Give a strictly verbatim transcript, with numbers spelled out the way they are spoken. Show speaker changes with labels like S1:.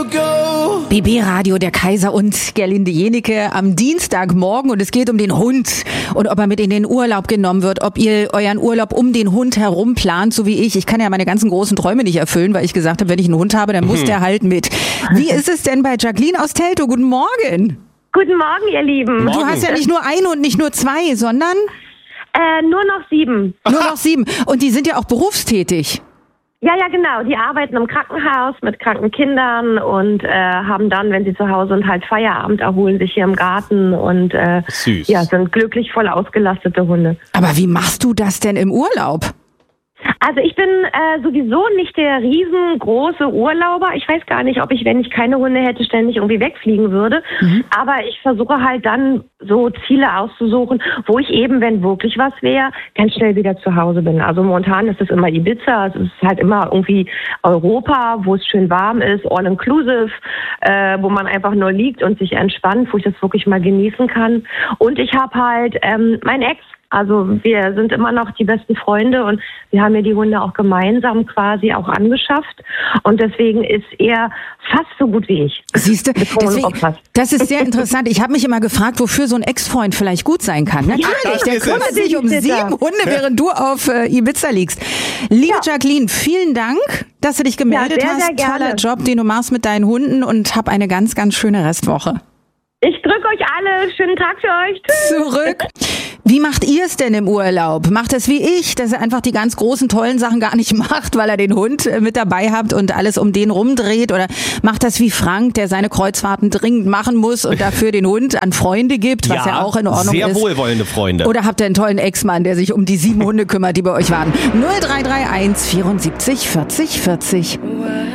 S1: B B Radio, der Kaiser und Gerlinde Jenike am Dienstagmorgen und es geht um den Hund und ob er mit in den Urlaub genommen wird, ob ihr euren Urlaub um den Hund herum plant, so wie ich. Ich kann ja meine ganzen großen Träume nicht erfüllen, weil ich gesagt habe, wenn ich einen Hund habe, dann muss der halt mit. Wie ist es denn bei Jacqueline aus Teltow? Guten Morgen.
S2: Guten Morgen, ihr Lieben.
S1: Du hast ja nicht nur einen und nicht nur zwei, sondern?
S2: Äh, nur noch sieben.
S1: Nur noch sieben. Und die sind ja auch berufstätig.
S2: Ja, ja, genau. Die arbeiten im Krankenhaus mit kranken Kindern und äh, haben dann, wenn sie zu Hause sind, halt Feierabend, erholen sich hier im Garten und äh,
S3: Süß.
S2: ja, sind glücklich voll ausgelastete Hunde.
S1: Aber wie machst du das denn im Urlaub?
S2: Also ich bin äh, sowieso nicht der riesengroße Urlauber. Ich weiß gar nicht, ob ich, wenn ich keine Hunde hätte, ständig irgendwie wegfliegen würde. Mhm. Aber ich versuche halt dann so Ziele auszusuchen, wo ich eben, wenn wirklich was wäre, ganz schnell wieder zu Hause bin. Also momentan ist es immer Ibiza, es ist halt immer irgendwie Europa, wo es schön warm ist, all inclusive, äh, wo man einfach nur liegt und sich entspannt, wo ich das wirklich mal genießen kann. Und ich habe halt ähm, mein Ex. Also wir sind immer noch die besten Freunde und wir haben ja die Hunde auch gemeinsam quasi auch angeschafft. Und deswegen ist er fast so gut wie ich.
S1: Siehst du, deswegen, das ist sehr interessant. Ich habe mich immer gefragt, wofür so ein Ex-Freund vielleicht gut sein kann. Natürlich, ja, der kümmert sich um sieben Hunde, während du auf äh, Ibiza liegst. Liebe ja. Jacqueline, vielen Dank, dass du dich gemeldet
S2: ja, sehr,
S1: hast.
S2: sehr
S1: Toller Job, den du machst mit deinen Hunden und hab eine ganz, ganz schöne Restwoche.
S2: Ich drücke euch alle. Schönen Tag für euch. Tschüss.
S1: Zurück. Wie macht ihr es denn im Urlaub? Macht es wie ich, dass er einfach die ganz großen, tollen Sachen gar nicht macht, weil er den Hund mit dabei habt und alles um den rumdreht? Oder macht das wie Frank, der seine Kreuzfahrten dringend machen muss und dafür den Hund an Freunde gibt, was ja, ja auch in Ordnung
S3: sehr
S1: ist?
S3: Sehr wohlwollende Freunde.
S1: Oder habt ihr einen tollen Ex-Mann, der sich um die sieben Hunde kümmert, die bei euch waren? null drei drei eins vierundsiebzig vierzig vierzig